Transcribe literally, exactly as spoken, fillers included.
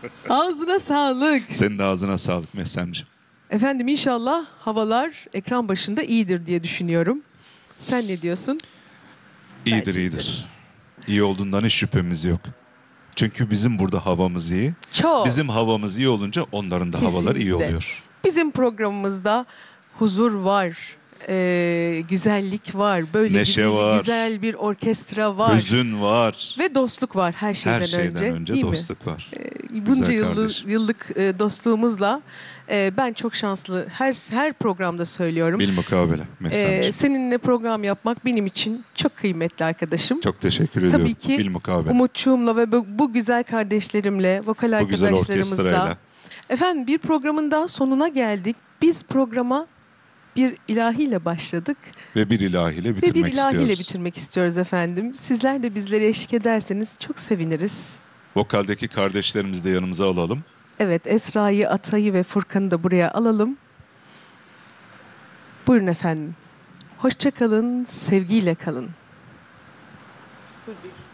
Ağzına sağlık. Senin de ağzına sağlık Mehsemciğim. Efendim inşallah havalar ekran başında iyidir diye düşünüyorum. Sen ne diyorsun? İyidir Belki iyidir. İyi olduğundan hiç şüphemiz yok. Çünkü bizim burada havamız iyi. Çok. Bizim havamız iyi olunca onların da havaları iyi Kesinlikle. oluyor. Bizim programımızda huzur var, e, güzellik var, böyle Neşe güzel, var. güzel bir orkestra var. Hüzün var. Ve dostluk var her şeyden, Her şeyden önce, önce değil dostluk mi? var. E, bunca Güzel yıllı, kardeşim. yıllık e, dostluğumuzla e, ben çok şanslı. Her her programda söylüyorum. Bilmukabele Mehsemciğim. E, seninle program yapmak benim için çok kıymetli arkadaşım. Çok teşekkür ediyorum. Tabii ki Bilmukabele. Umutçuğumla ve bu, bu güzel kardeşlerimle, vokal Bu güzel arkadaşlarımızla. orkestrayla. Efendim bir programın daha sonuna geldik. Biz programa bir ilahiyle başladık Ve bir ilahiyle ve bitirmek bir ilahiyle istiyoruz. bitirmek istiyoruz efendim. Sizler de bizlere eşlik ederseniz çok seviniriz. Vokaldeki kardeşlerimizi de yanımıza alalım. Evet, Esra'yı, Atay'ı ve Furkan'ı da buraya alalım. Buyurun efendim. Hoşça kalın, sevgiyle kalın. Buyurun.